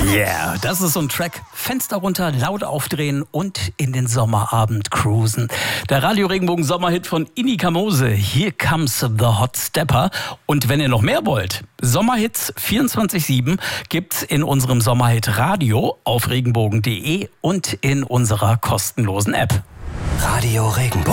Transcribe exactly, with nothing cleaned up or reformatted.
Yeah, das ist so ein Track. Fenster runter, laut aufdrehen und in den Sommerabend cruisen. Der Radio Regenbogen Sommerhit von Inika Mose. Here comes the Hot Stepper. Und wenn ihr noch mehr wollt, Sommerhits vierundzwanzig sieben gibt's in unserem Sommerhit Radio auf regenbogen punkt de und in unserer kostenlosen App. Radio Regenbogen.